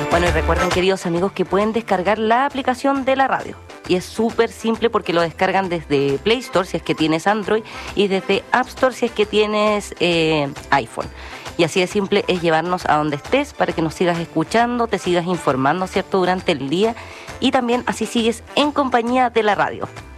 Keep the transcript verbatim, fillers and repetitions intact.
Bueno, y recuerden, queridos amigos, que pueden descargar la aplicación de la radio. Y es súper simple porque lo descargan desde Play Store si es que tienes Android y desde App Store si es que tienes eh, iPhone. Y así de simple es llevarnos a donde estés para que nos sigas escuchando, te sigas informando, ¿cierto?, durante el día. Y también así sigues en compañía de la radio.